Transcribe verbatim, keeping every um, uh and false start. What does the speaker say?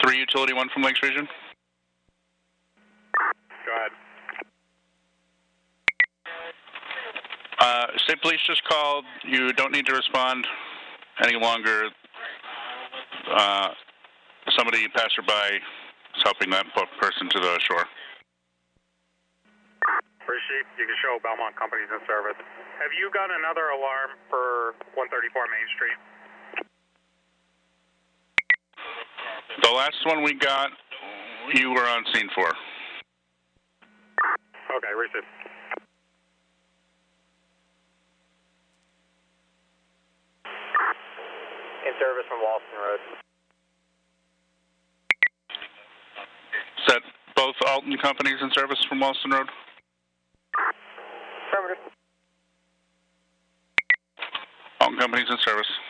three Utility one from Lakes Region. Go ahead. Uh, State Police just called. You don't need to respond any longer. Uh, somebody passerby is helping that person to the shore. Appreciate you can show Belmont Companies in service. Have you got another alarm for one thirty-four Main Street? The last one we got, you were on scene for. Okay, received. In service from Walston Road. Is that both Alton Companies in service from Walston Road? Affirmative. Alton Companies in service.